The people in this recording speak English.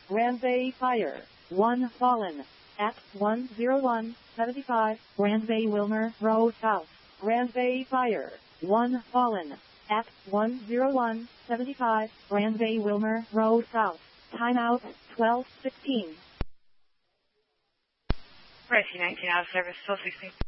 Ranzai Fire. 1 fallen. At 10175, Ranzai Wilmer Road South. Ranzai Fire. 1 fallen. At 10175, Ranzai Wilmer Road South. Timeout 12:16. Rescue 19 out of service, 12:16.